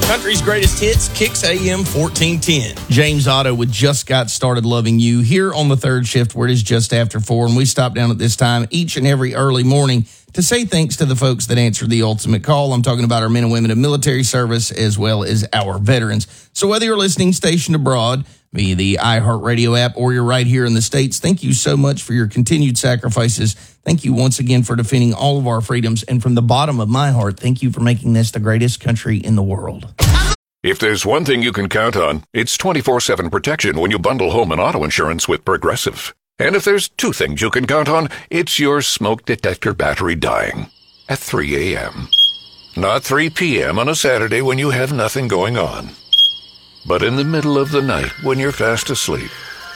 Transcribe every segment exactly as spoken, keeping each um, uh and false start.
Country's greatest hits, Kicks A M fourteen ten. James Otto with Just Got Started Loving You here on the third shift where it is just after four. And we stop down at this time each and every early morning to say thanks to the folks that answer the ultimate call. I'm talking about our men and women of military service as well as our veterans. So whether you're listening stationed abroad via the iHeartRadio app or you're right here in the States, thank you so much for your continued sacrifices. Thank you once again for defending all of our freedoms. And from the bottom of my heart, thank you for making this the greatest country in the world. If there's one thing you can count on, it's twenty-four seven protection when you bundle home and auto insurance with Progressive. And if there's two things you can count on, it's your smoke detector battery dying at three a.m. Not three p.m. on a Saturday when you have nothing going on, but in the middle of the night when you're fast asleep.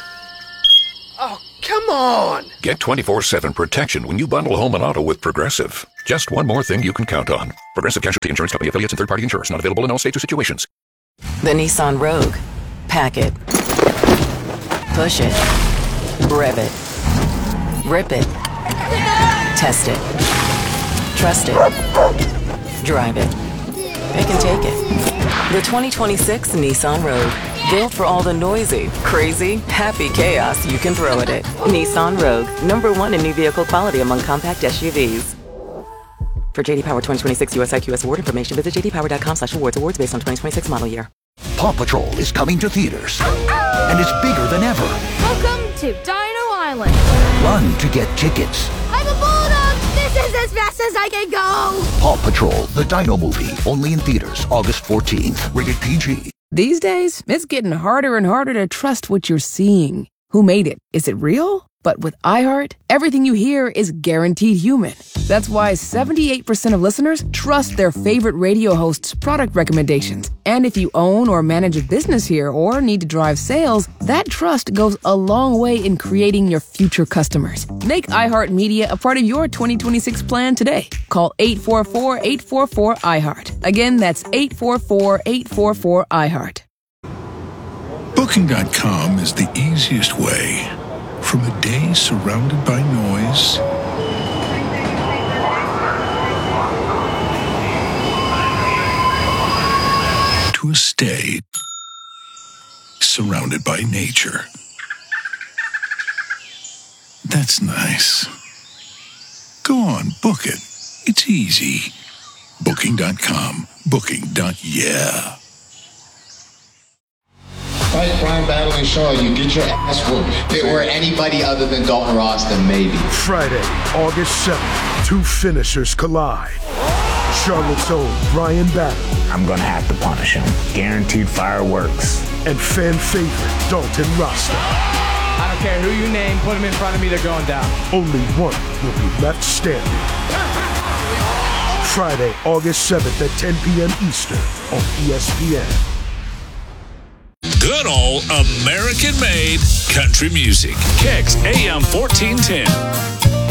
Oh, come on! Get twenty-four seven protection when you bundle home and auto with Progressive. Just one more thing you can count on. Progressive Casualty Insurance Company, affiliates, and third-party insurers. Not available in all states or situations. The Nissan Rogue. Pack it. Push it. Rev it. Rip it. Test it. Trust it. Drive it. It can take it. The twenty twenty-six Nissan Rogue. Built for all the noisy, crazy, happy chaos you can throw at it. Nissan Rogue. Number one in new vehicle quality among compact S U Vs. For J D Power twenty twenty-six U S I Q S award information, visit j d power dot com slash awards. Awards based on twenty twenty-six model year. Paw Patrol is coming to theaters. And it's bigger than ever. Welcome to Dino Island. Run to get tickets. I'm a bulldog. This is as fast as I can go. Paw Patrol, the Dino movie. Only in theaters August fourteenth. Rated P G. These days, it's getting harder and harder to trust what you're seeing. Who made it? Is it real? But with iHeart, everything you hear is guaranteed human. That's why seventy-eight percent of listeners trust their favorite radio hosts' product recommendations. And if you own or manage a business here or need to drive sales, that trust goes a long way in creating your future customers. Make iHeartMedia a part of your twenty twenty-six plan today. Call eight four four, eight four four, iHeart. Again, that's eight four four, eight four four, iHeart. Booking dot com is the easiest way. From a day surrounded by noise to a stay surrounded by nature. That's nice. Go on, book it. It's easy. Booking dot com. Booking. Yeah. Fight Brian Battling Shaw, you get your ass whooped. If it were anybody other than Dalton Ross, then maybe. Friday, August seventh, two finishers collide. Charlotte's own Brian Battling. I'm gonna have to punish him. Guaranteed fireworks. And fan favorite Dalton Rasta. I don't care who you name, put him in front of me, they're going down. Only one will be left standing. Friday, August seventh at ten p.m. Eastern on E S P N. Good old American-made country music. Kicks A M fourteen ten.